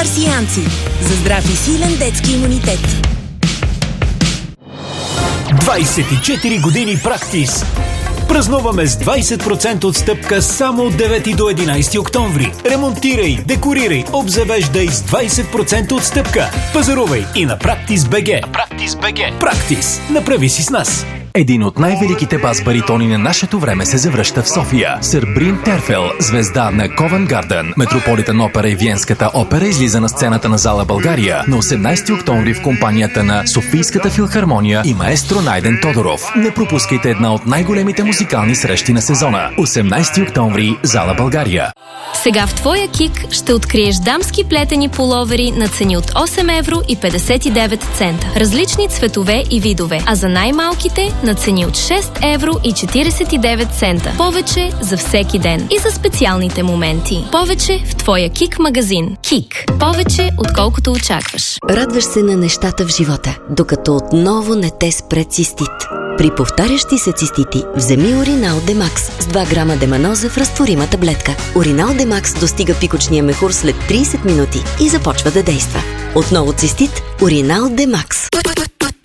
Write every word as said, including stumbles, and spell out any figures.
Марсианци. За здрав и силен детски имунитет. двайсет и четири години Практис. Празнуваме с двайсет процента отстъпка само от девети до единайсети октомври. Ремонтирай, декорирай, обзавеждай с двайсет процента отстъпка. Пазарувай и на Практис БГ. Практис БГ. Практис. Направи си с нас. Един от най-великите бас-баритони на нашето време се завръща в София. Сър Брин Терфел, звезда на Ковен Гарден, Метрополитен опера и Виенската опера, излиза на сцената на зала България на осемнайсети октомври в компанията на Софийската филхармония и маестро Найден Тодоров. Не пропускайте една от най-големите музикални срещи на сезона. осемнайсети октомври, зала България. Сега в твоя Кик ще откриеш дамски плетени пуловери на цени от осем евро и петдесет и девет цента. Различни цветове и видове, а за най-малките на цени от шест евро и четирийсет и девет цента. Повече за всеки ден и за специалните моменти. Повече в твоя Кик магазин. Кик. Повече отколкото очакваш. Радваш се на нещата в живота, докато отново не те спре цистит. При повтарящи се цистити вземи Уринал Демакс с два грама деманоза в разтворима таблетка. Уринал Демакс достига пикочния мехур след трийсет минути и започва да действа. Отново цистит, Уринал Демакс.